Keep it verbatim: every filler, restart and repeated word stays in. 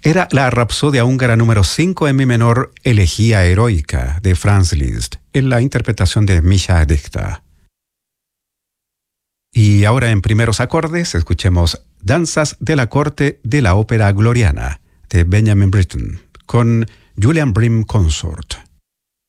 Era la Rapsodia húngara número cinco en mi menor, Elegía heroica, de Franz Liszt, en la interpretación de Misha Dikta. Y ahora en primeros acordes escuchemos Danzas de la corte de la ópera Gloriana, de Benjamin Britten, con Julian Bream Consort.